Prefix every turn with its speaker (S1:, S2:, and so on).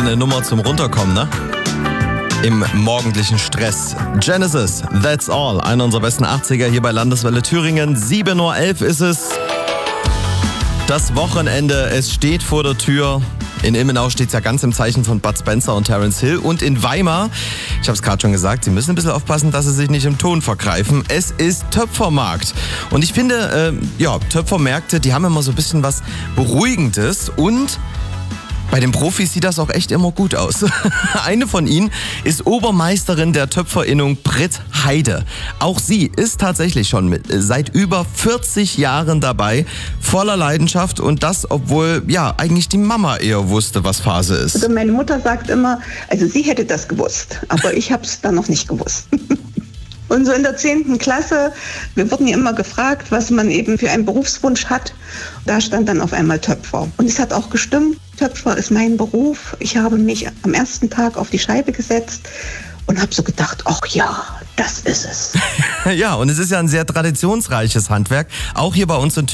S1: eine Nummer zum Runterkommen, ne? Im morgendlichen Stress. Genesis, That's All. Einer unserer besten 80er hier bei Landeswelle Thüringen. 7.11 Uhr ist es. Das Wochenende, es steht vor der Tür. In Ilmenau steht es ja ganz im Zeichen von Bud Spencer und Terence Hill. Und in Weimar, ich habe es gerade schon gesagt, Sie müssen ein bisschen aufpassen, dass Sie sich nicht im Ton vergreifen. Es ist Töpfermarkt. Und ich finde, Töpfermärkte, die haben immer so ein bisschen was Beruhigendes. Und bei den Profis sieht das auch echt immer gut aus. Eine von ihnen ist Obermeisterin der Töpferinnung Britt Heide. Auch sie ist tatsächlich schon seit über 40 Jahren dabei, voller Leidenschaft, und das, obwohl eigentlich die Mama eher wusste, was Phase ist.
S2: Also meine Mutter sagt immer, also sie hätte das gewusst, aber ich habe es dann noch nicht gewusst. Und so in der 10. Klasse, wir wurden ja immer gefragt, was man eben für einen Berufswunsch hat. Da stand dann auf einmal Töpfer. Und es hat auch gestimmt, Töpfer ist mein Beruf. Ich habe mich am ersten Tag auf die Scheibe gesetzt und habe so gedacht, ach ja, das ist es.
S1: Ja, und es ist ja ein sehr traditionsreiches Handwerk, auch hier bei uns in